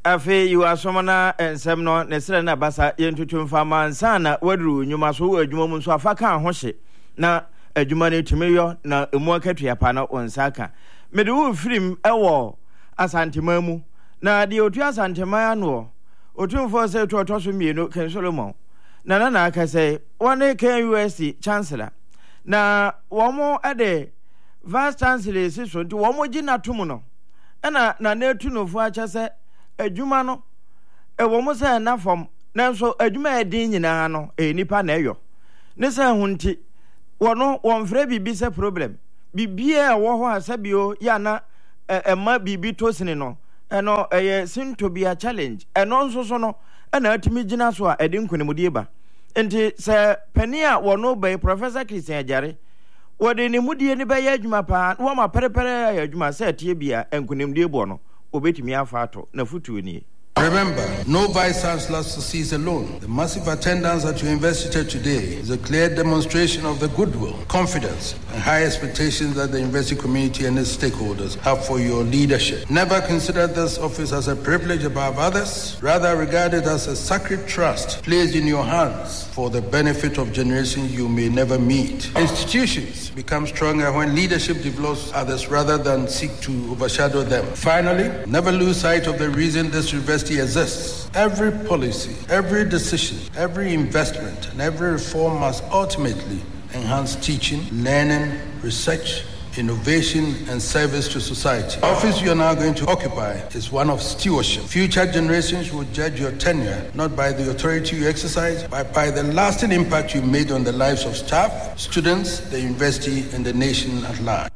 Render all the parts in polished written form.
Afe you are somana and semno nesrena basa yentutum fama sana wadru nyuma so adwuma mu so afaka ahoshe na adwuma ne tumeyo na emu akatua pa na onsaka mede wo firim ewo asantema mu na de otu asantema ano otumfo se to so mienu Ken Solomon na aka say one KUSC chancellor na womo ade vice chancellor si so nti womo gina tomu no na netu no fu acha se adwuma no womo se na fom nanso adwuma edin nyina no nipa na eyo ne se hunti wono wonfre bibi se problem bibia wo ho asabio ya na ema bibi tosini no eno sinto be a challenge eno nso so no na atimi gina so a edi nkonimudie ba enti se pania wono be Professor Christian Ajare wode ne mudie ne be ya adwuma pa wo ma perepere ya adwuma se tie bia nkonimudie bo no obetimi afa ato na futuo ni. Remember, no vice chancellor succeeds alone. The massive attendance at your university today is a clear demonstration of the goodwill, confidence, and high expectations that the university community and its stakeholders have for your leadership. Never consider this office as a privilege above others. Rather, regard it as a sacred trust placed in your hands for the benefit of generations you may never meet. Institutions become stronger when leadership develops others rather than seek to overshadow them. Finally, never lose sight of the reason this university exists. Every policy, every decision, every investment, and every reform must ultimately enhance teaching, learning, research, innovation, and service to society. The office you are now going to occupy is one of stewardship. Future generations will judge your tenure not by the authority you exercise, but by the lasting impact you made on the lives of staff, students, the university, and the nation at large.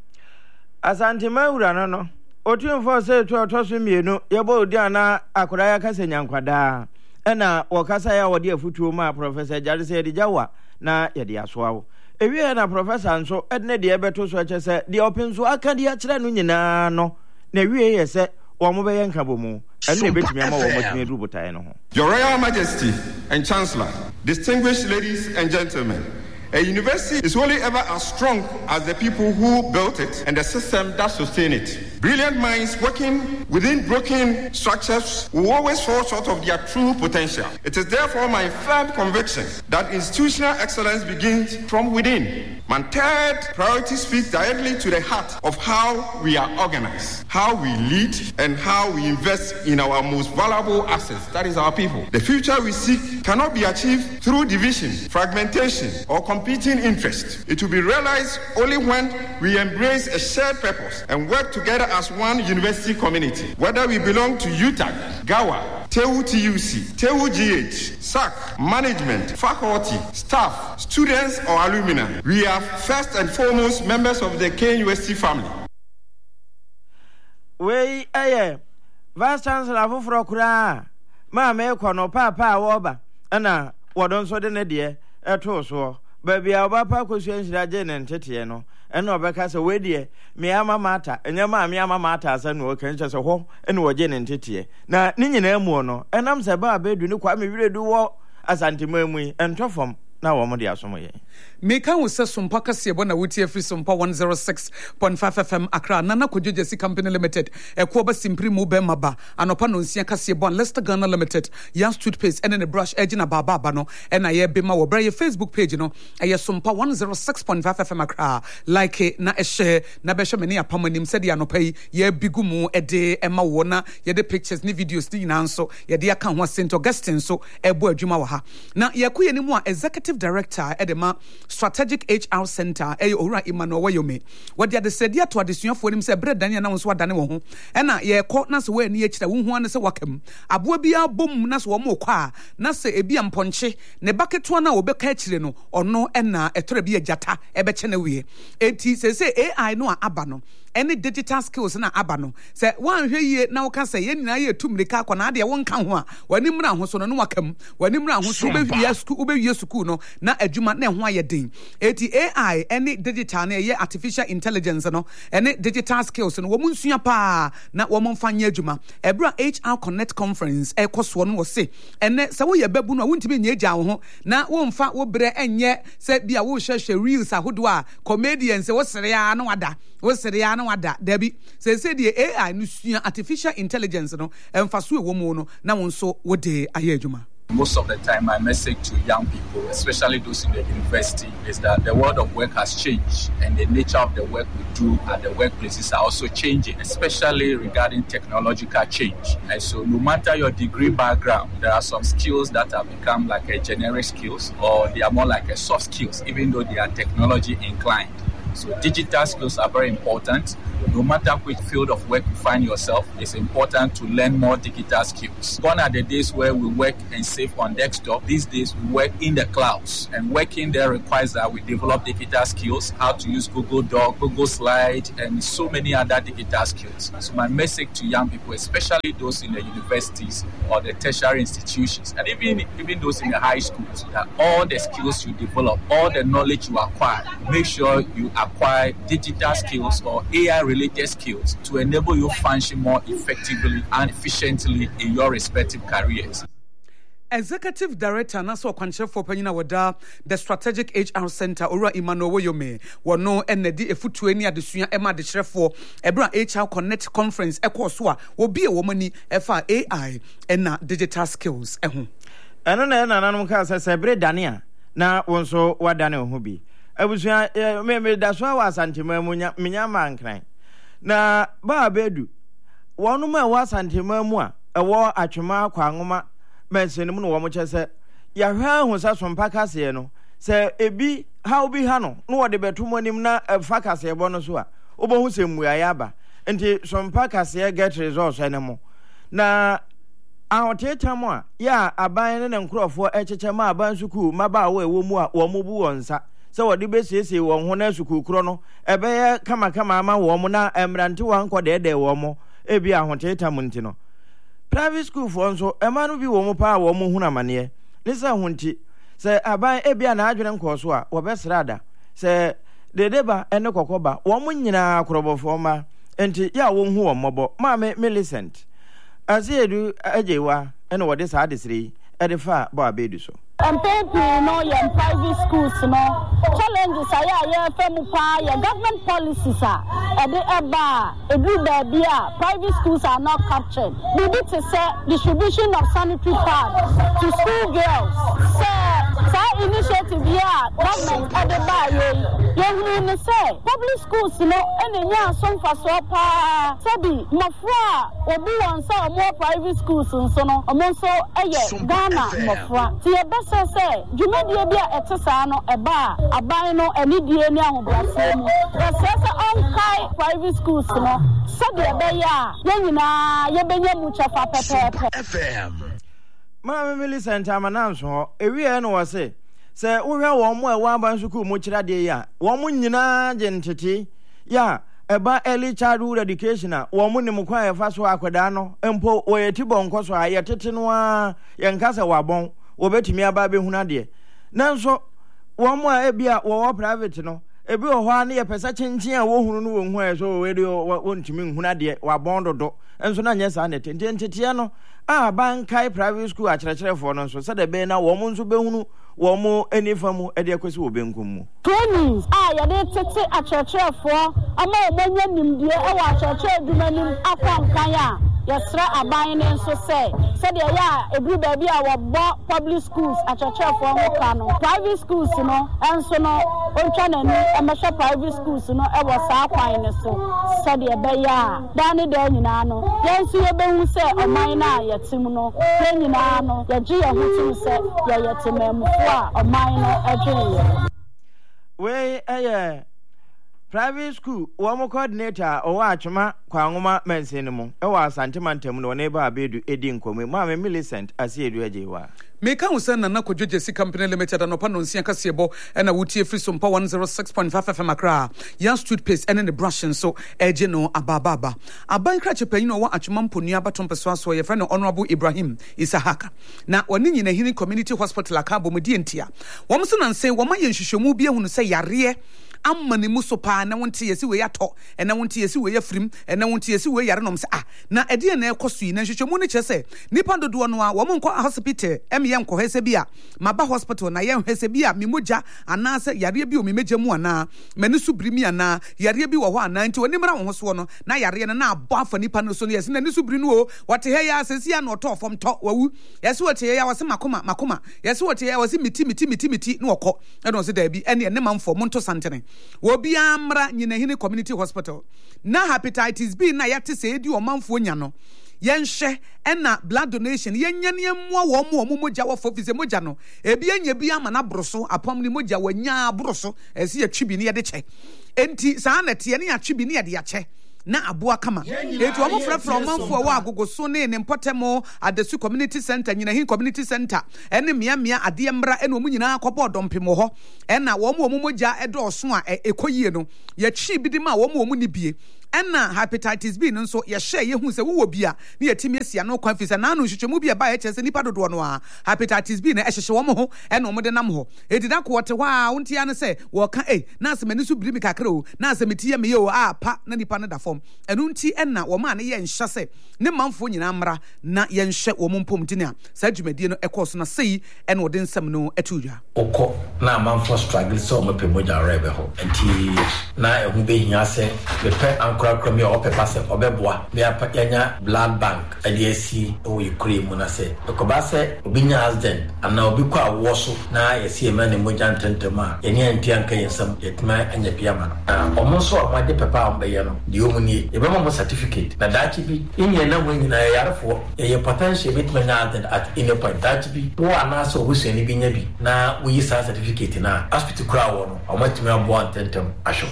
Asante Maura no. Otumfo se to so mienu yebo odi ana akura ya kase nyankwada ena wakasa ya wodi afutuo ma Professor Ajare se de jawa na yede asoawo ewie na Professor nso edne de ebeto so ache se de opinso aka de akire no nyina no na wie ye se wo mo be yanka bomu ene betumi ama wo mo tumi rubutai no ho. Your Royal Majesty and Chancellor, distinguished ladies and gentlemen, a university is only ever as strong as the people who built it and the system that sustain it. Brilliant minds working within broken structures will always fall short of their true potential. It is therefore my firm conviction that institutional excellence begins from within. My third priority speaks directly to the heart of how we are organized, how we lead, and how we invest in our most valuable assets, that is our people. The future we seek cannot be achieved through division, fragmentation, or competing interests. It will be realized only when we embrace a shared purpose and work together as one university community. Whether we belong to UTAG, GAWA, TEU TUC, TEU GH, SAC, management, faculty, staff, students, or alumni, we are first and foremost members of the KUSC family. We Vice Chancellor Fufro Kura, ma me kono papa woba, ana wadon so de ne de eto so. Baby aba pa kwasuan hiraje ne ntete no ene obeka se we de me ama mata enyama me ama mata asa no kan che se ho ene woje ne ntete na ni nyina amu no enam se ba abedu ni kwa me wiredu wo asantema mu entofom na wo mo de asomo ye Meka wo se sompa kase bo na wuti afri sompa 106.5 FM Accra Nana Kojo Jesi Company Limited ekwo ba simpri mu be maba anopa no nsia kase bo Leicester Ghana Limited Yan toothpaste ene ne brush egina baba no ena ye be ma wo bra ye Facebook page no eye sompa 106.5 FM Accra like na share na be hwe me ne apamanim se de anopa yi ye bigu mu ede ema wo na ye de pictures ni videos ni na nso ye de aka ho St Augustine so ebo adwuma wo ha na ye koye ni mu a executive director edema Strategic HR Center Ora Emmanuel Wayome what the said ya to adesuafo nim se bre dan ya na wonso adane wo ho ena ye kɔ na se we ni akira wo hu an se wakam aboa bia bom na se wo mo kɔ a na se ebia mponche ne baketo na obeka akire no ɔno ena etore bia jata ebeche na wie enti se AI no aba no any digital skills na aba no se wan hwe yie na wo ka se ye nyina ye tumrika akɔ na ade wo nka ho a wani mra ho so no wakam wani mra ho so ubewie school no na adwuma na ho ayɛ eti AI any digital na ye artificial intelligence no any digital skills no wo munsua pa na wo mfanya adwuma ebra HR Connect conference ekoso no wo se ene se wo ye babu no wontimi nya agya wo ho na wo mfa wo bre enye se bia wo hwehwe reels ahodo a comedians wo sere ya na wada wo sere ya na wada dabi say the AI no sua artificial intelligence no emfaso e wo mu no na won so wo de aye adwuma. Most of the time, my message to young people, especially those in the university, is that the world of work has changed and the nature of the work we do at the workplaces are also changing, especially regarding technological change. And so no matter your degree background, there are some skills that have become like a generic skills or they are more like a soft skills, even though they are technology inclined. So digital skills are very important. No matter which field of work you find yourself, it's important to learn more digital skills. Gone are the days where we work and save on desktop. These days we work in the clouds, and working there requires that we develop digital skills, how to use Google Doc, Google Slide, and so many other digital skills. So my message to young people, especially those in the universities or the tertiary institutions, and even those in the high schools, that all the skills you develop, all the knowledge you acquire, make sure you acquire digital skills or AI-related skills to enable you function more effectively and efficiently in your respective careers. Executive Director Naso Kwanche for Penina Wada, the Strategic HR Center, Ora Emmanuel Woyome, Wano Nedi Efutueni Adesua Emma de Shrefo, Ebra HR Connect Conference, Ekoswa, will be a woman FR AI and digital skills. And on Nanamka says, Sebre Dania, na wonso Wadane Hubi. I was maybe that's why I was anti-Mamunya Minyaman crying. Na ba bedu wonu ma wasantema mu a ewo atwema kwangoma mensen mu no wo mo chese ya hwa hu sa sompa kase no se ebi ha obi ha no no wode beto monim na fa kase bo no so a obohu se mu ya ba enti sompa kase get results enemo na ahoteta mu a ya aban ne nkrofo echeche ma aban suku maba wo ewo mu a wo mu bu wonsa so wodi be siesie won ho na sukukuro no ebe kama ama wo mo na emrante wan kɔ de wo mo ebi ahoteta mu nti no private school for nso emanu bi wo mo pa wo mo huna mane ne se honti se aban ebi na adwene nkɔ so a wo be srada se dedeba ene kokoba wo mo nyina korobofo ma enti ya wo hu wo mobo ma me Millicent aziedu ajewa ene wode sa adesiri edefa ba abedu so people no your private schools no challenges are from your government policies are private schools are not captured. We need to say distribution of sanitary pads to school girls. So initiative government at the bar say public schools no and some for so pa sabi mafra obi wan say more private schools so no so Ghana mafra ti say Jumedia bia etesa no eba aban no anidie ni ahobrase mu say on private schools no so de ebeya yenyina yebenya mu chafa pepepe FM ma Millicent amananso ho ewie no wose se wohwe wo mo ewa aban suku mu kira de ya wo mo nyina gentete ya eba early childhood education a wo mo ni mu kwa efa so akwada no empo wo yeti bonko so ayetete no a yenkasa wabon obetimi aba be huna de nanso wo mo a ebia wo private no ebi wo ho ane ye pesa chinchin a wo hunu no wo hu a so we de wo ntimi huna de wa bondodo enso na nyesa na tentete no a ban kai private school a kire no nso se de be na wo mo nso be hunu wo mo enifamu e de akwesi wo benkum mu trainings ya de tete a kire ama omonya nimdie e wa kire adumanim akwankan a yesra aban ne nso se de ya ebru ba bi a wo public schools a kire ho ka no private schools no enso no ontwa nani e mesha private schools no e wo sa akwan ne so se de be ya dane da nyina no yenso ye behu se oman na yetim no nyina no ye gi ye hutu se ye yetimemu a oman no edweye we private school wo mo coordinator o wa atwema kwangoma mensen mu e wa Asantemantem no ne ba abedu edi nkomu ma me Millicent asiedu ajewa Meka Hussein na Kodwejesi Company Limited anopa no nsia kasebo na wutie free so mpa 106.5 FM Accra Yan toothpaste ene ne brush so eje no abababa aban krache panyin wa atwema mponua batompeso aso ye friend Honorable Ibrahim Isahaka na woni nyina hini community hospital akabo mudi entia wo mso nanse wo ma ye nhwehwemu bi ehunu se yare amane mu so pa na wonte yesi we yato na wonte yesi we yafrim na wonte yesi we yare nom se na ede na ekoso yi na hwehwemu ne kyese nipa dodo no a wo mo nkɔ hospital ye nkɔ hese bia maba hospital na ye hese bia memoja ana se yare bi o memeja mu ana mani so brimi ana yare bi wo hɔ ana nti oni mra wo ho so no na yare na abɔ afa nipa no so no yesi na ni so bri no o wote he ya asesi ya no to fom to wawu yesi wote he ya wase makoma yesi wote he ya wase miti no okɔ ɛno se da bi ɛne ne manfo monto santene wo bia mra nyinahini community hospital na hepatitis B na yate se edi o manfo nya no yenhwe ɛna blood donation yenya ne mmoa wo mo mogya wo fo fise mogya no ebi enya bi ama na broso apam ni mogya wanya broso esi atwibi ne yede kyɛ enti saa na tie ne atwibi ne yede yakye na aboa kama etu omo frefra omanfo wa agogoso ne mpotemo adesu community center nyinahin community center ene mia ade mra ene omu nyina akɔbɔ dompemo hɔ ɛna wo mo mogya ɛdɔɔso a ekoyie no ye chi bidima wo mo ni bie ɛna hepatitis B no nso yɛhyɛ yɛhu sɛ wowɔ bia ne yɛtimi asia no kwan fisa na no hwehwɛmu bia ba yɛkyɛ sɛ nipa dodoɔ no a hepatitis B no ɛhyehyɛ wɔn ho ɛna wɔn de nam hɔ edida ko wɔte hɔ a wontia no sɛ wɔka na asɛm ani so biri mi kakra o na asɛm ti yɛ me yɛ o pa na nipa no da fam ɛno nti ɛna wɔn a ne yɛ nhyɛ sɛ ne manfo nyinaa mmra na yɛnhyɛ wɔn mpɔmti a saa dwumadie no ɛkɔ so na sei ɛna wɔde nsɛm no ɛto dwa okɔ na manfo struggle sɛ wɔn pɛ mogya rɛbɛ hɔ nti na ɛho bɛhia sɛ bɛpɛ kura mi opepa se obeboa me apanya blood bank aliasi o yikure mu na se ekoba se obinya accident ana obi kwa awo so na yesi ema ne moja ntentema eni anti anka yensam yetima anya piama omo so amade pepa ambe no di omuni e be mo certificate na dachi bi inye na mo nyina yarefo ye potential metima nya accident at any point dachi bi wo ana so obusuani bi nya bi na wo yi sa certificate na hospital kura wo no omatimi abo antentem asho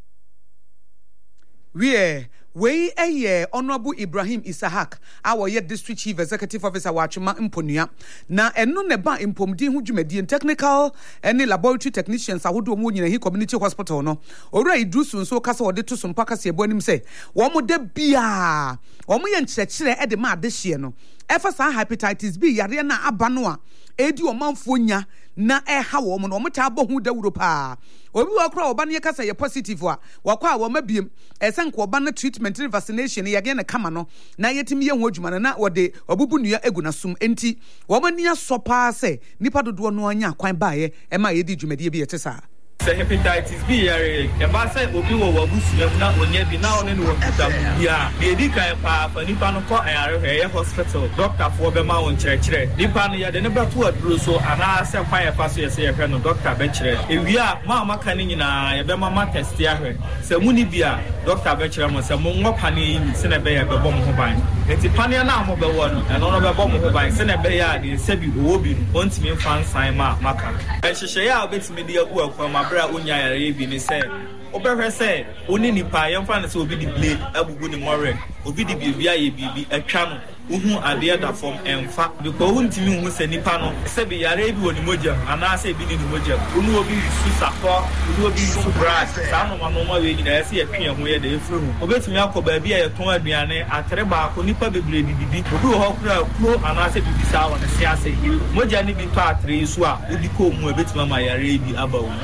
we Honorable Ibrahim Isahak our yet district chief executive officer wachuma mponua na eno ne ba impomdi hu dwumadi technical any laboratory technicians ahodo mu nyina hi community hospital no owura idrusu nso kasa wode to sompa kasa ebo anim se wo mo da bia wo mo ye nkyerɛkyerɛ de ma adehye no efa sa hepatitis B yare na aba no a edi o manfo nya na ɛha wo mo no mo ta abɔ hu da wuro pa obi wa kra oba ne kasa ye positive a wakwa wo mabiem ɛsɛ nko oba na treatment ne vaccination ye ge na kama no na yetimi ye ho adwuma na wode obubu nua egu na sum enti wo mani asopa sɛ nipa dodo no anya kwan baaye ɛma ye di dwumadie bi yete saa se hepatitis B yare e ba se obi wo wabusu na onya bi na one no wabuta ya de di kan pa fa nipa no ko ayare he hospital doctor fo be ma won kyerɛkyerɛ nipa no ya de ne beto aduro so ana se kwa ye fa so ye se ye hwɛ no doctor be kyerɛ ewia ma maka ne nyina ye be ma test ya hwɛ se mu ni bia doctor be kyerɛ mo se mo ngopa ne yi se na be ya be bɔ mo ho ban enti pane na mo be wo no ɛno no be bɔ mo ho ban se na be ya de se bi wo bi ontimi fan sign ma maka ɛhyehyɛ ya obetimi de agu akwa bra onya yare bi ni say obehwe say oni nipa yemfa na say obi di blade abugu ni more obi di bibia ye bibi atwa no uhu ade da form emfa because untimi hu say nipa no say be yare bi woni mogya ana say bi ni mogya unu obi su sakọ unu obi su brass sa no ma we ni na say yatwe ho ye da efru hu obetimi akọ bia ye ton aduane atere ba ko nipa bebre didi obi ho kura kro ana say bibi sa wona say ase mogya ni bi to atre su a odi ko mu ebetimi ma yare bi abawo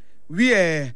we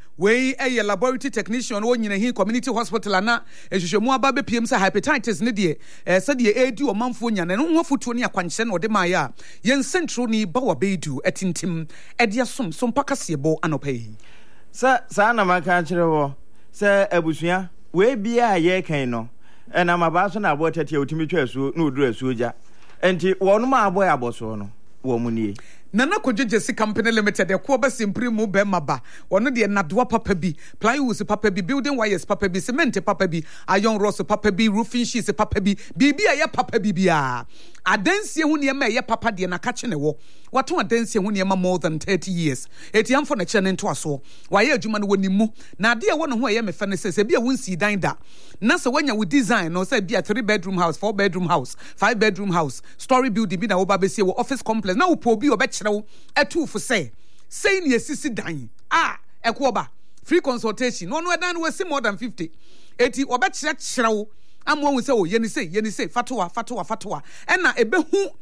laboratory technician wo nyina hi community hospital na ehwehwemu aba be piem sa hepatitis ne de se de edi o manfo nya ne ho fotuo ne akwanhyɛ no de ma ya yen central ni ba wa bedu etintim ede asom so mpaka sebo anopai sa na maka kyerɛ wo se abusua we bia ye kan no na maba so na abo tete otimi twa asuo na oduru asuo gya enti wɔno ma abo ya aboso no wo mu nie Nana Kojesi Company Limited, the Quaba Simpri Mube Maba, one of the Nadwa Papa B, plywood Papa B, building wires Papa B, cement Papa B, iron ross Papa B, roofing sheets Papa B, BB a Papa BBA. I didn't see when you may Papa D and a catching a war. What to a dance when you more than 30 years? Etiam for a channel to us all. Why you man when you move? Now, dear one who I am a fan says, be a won't see dine that. Nasa when you would design or say be a 3-bedroom house, 4-bedroom house, 5-bedroom house, story building, be now Babesi office complex. Now, poor be a bachelor. A two for say near sissy dying. A quaba. Free consultation. No, done was more than 50. 80 or bet shrow. I'm one with say, Yenny say, Fatua. And na ebe who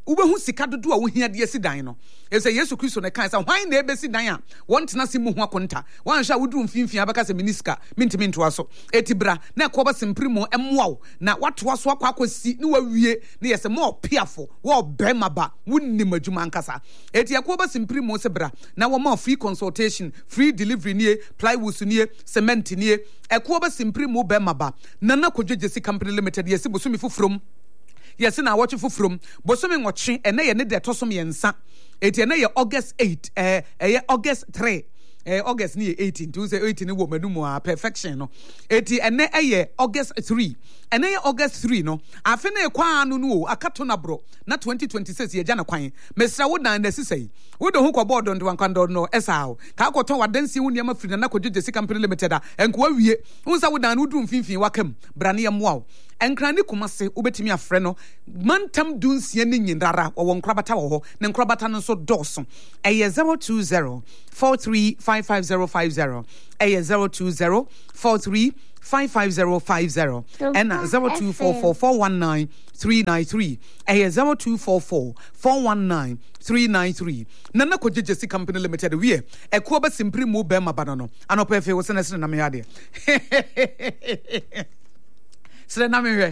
Ubehu sika dodo a wo hia de asi dan no. E say Yesu Kristo ne kan say hwan na ebesi dan a won tena se mu ho akonta. Wan hwa wodu mfimfia baka se miniska mintimi ntoa so. Etibra na ekoba semprimo emmoa na watoa so akwakosi ne wawie ne yese mo piafo wo bema ba wunnim adwuma ankasa. Eti ekoba semprimo se bra na wo ma free consultation, free delivery nie, plywood nie, cement nie. Ekoba semprimo bema ba. Nana Kodwejesi Company Limited yesi bosumi fufrom. Yes, na watch for from Bosoming watching and they need the Tosom Yensa. It is August 8, August 3, August near 18, Tuesday 18 woman, no more perfection. No, it is and August 3, and August 3, no. I finish qua no, a catona bro, not 2026 year Jana Quine. Mr. Woodna and the say, would the hook aboard on the one condo no SAO. Kakoto, what then see when you're free and I could do the company limited and go we, who's I would down would do Finfi Wakem, Braniam wow. Enkrani kumase ubetimi afre no mantam dunsie ne nyindara wo nkrabata wo ho ne nkrabata no so doso eye 020 435550 eye 020 435550 and 0244419393 eye 0244419393 Nana Kodwejesi Company Limited we ekoba simpri mu be mabano no anopefe wo senesene na me ade Sre na me hwe.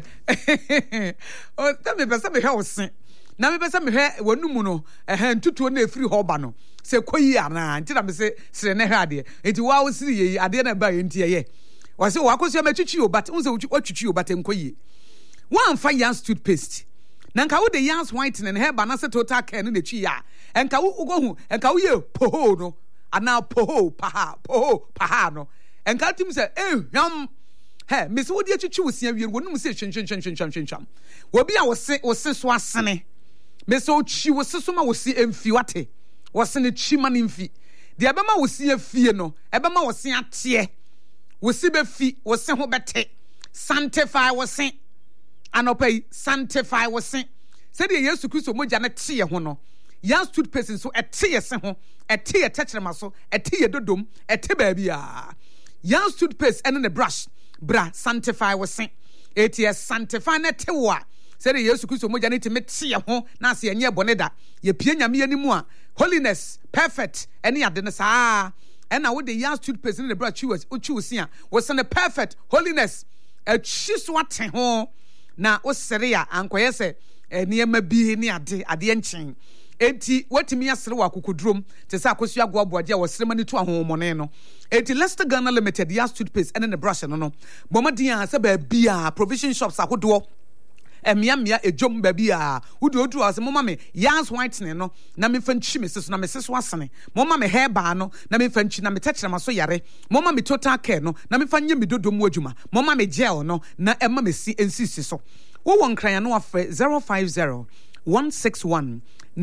O ta me pesa me hwe wo se. Na me pesa me hwe wonu no ntutuo na efiri ho ba no. Se koyi ana nti na me se sre na hwe ade. Enti wa wo siri ye ade na ba ye nti ye. Wa se wa koso me twitwi o but unse twitwi o but enkoyi. Wa amfa Yans toothpaste. Na nka wo de Yans whitening hair ba na se total care no na twi ya. Enka wo ugohu enka wo ye poho no. Ana poho paha no. Enka tim se hwam Hey, Miss Woody Chichu was here, we wouldn't say chin. Will be our say or sis was sunny. Miss Ochi was Suma was see Mfiwate, was in a chiman in fee. The Abama was see a fear no, Abama was seeing a tear. Was see a fee, was sent home bete. Sanctify was sent. And obey sanctify was sent. Said the years to Christo Mojana tear hono. Young stood person so a tear sent home, a tear touch the muscle, a tear dodum, a tea baby. Young stood pace and in a brush. Bra sanctify was sent. ATS sanctify na tewa. Said Yesu Kristo moja ni teme tia ho na se enye boneda. Ye pie nyame animu a holiness perfect any ade na saa. And now with the young student person in the bra chusia was in a perfect holiness. A chiso ate ho na osere ya ankoye se niema bi ni ade enchen. Enti watimi asere wa kokodrom te sa akosu agoaboaje a wasrema ni to ahomone no enti Leicester Ghana Limited ya toothpaste ene ne brush no bomadian asa ba bia provision shops akodo emia ejom ba bia udu ase mama me Yans whitening no na me fanchi me seso na me seso asene mama me hair bar no na me fanchi na me techere maso yare mama me total care no na me fanye me dodom adwuma mama me gel no na emma me si ensisi so wo won kran no afre 050 161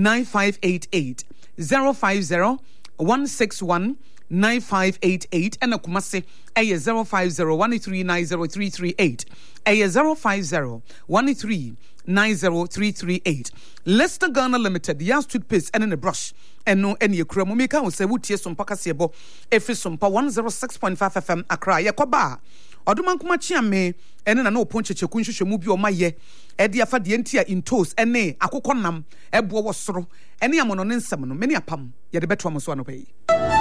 9588 050 161 9588 and Kumase a 050 1390338 a 050 1390338 Leicester Ghana Limited the Yans toothpaste and in a brush and no any cremo make out say would some pakasiebo every sumpa 106.5 FM Accra Yakoba Oduman kuma chiame ene na no ponche chekunhwehwe mu bi o maye ede afa de ntia in toast ene akokonam ebo wo soro ene amono ne nsem no meni apam ye de beto am so anopai